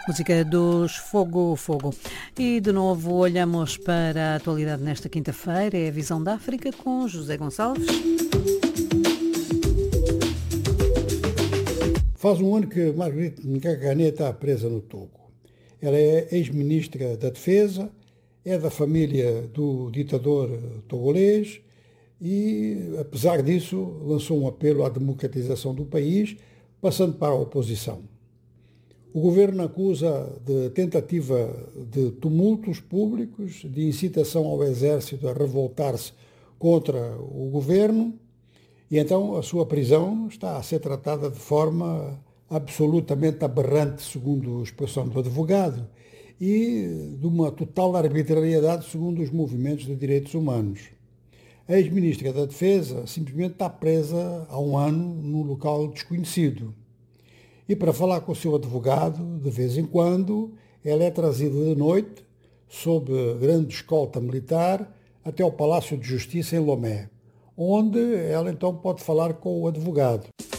Música dos Fogo Fogo. E de novo olhamos para a atualidade nesta quinta-feira. É a Visão da África com José Gonçalves. Faz um ano que Marguerite Ngagane está presa no Togo. Ela é ex-ministra da Defesa, é da família do ditador togolês e, apesar disso, lançou um apelo à democratização do país, passando para a oposição. O governo acusa de tentativa de tumultos públicos, de incitação ao exército a revoltar-se contra o governo, e então a sua prisão está a ser tratada de forma absolutamente aberrante, segundo a expressão do advogado, e de uma total arbitrariedade, segundo os movimentos de direitos humanos. A ex-ministra da Defesa simplesmente está presa há um ano num local desconhecido. E para falar com o seu advogado, de vez em quando, ela é trazida de noite, sob grande escolta militar, até ao Palácio de Justiça em Lomé, onde ela então pode falar com o advogado.